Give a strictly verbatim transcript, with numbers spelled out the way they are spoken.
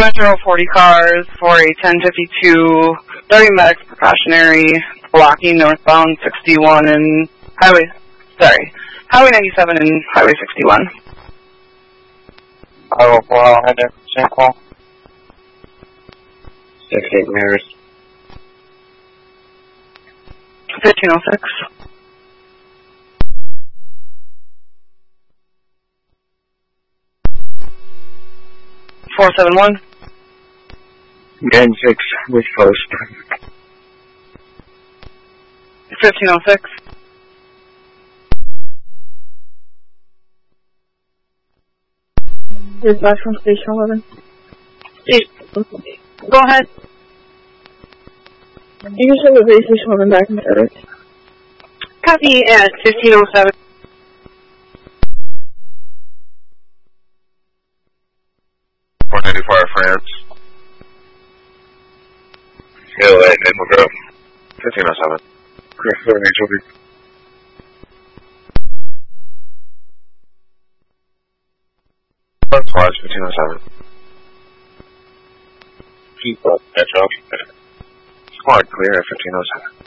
Metro forty cars for a ten fifty-two, thirty medics precautionary, blocking northbound sixty-one and highway, sorry, highway ninety-seven and highway sixty-one. I will go ahead and same call. Six eight mirrors. fifteen oh six. four seven one. Gen six, which post? fifteen oh six. Here's back from Station eleven. Go ahead. You can show the base Station eleven back in service. Copy at fifteen oh seven. four ninety-five France. Hill eight, Maple Grove. fifteen oh seven. Chris seven H O B. Squad fifteen oh seven. Keep up, Metro. Squad clear at fifteen oh seven.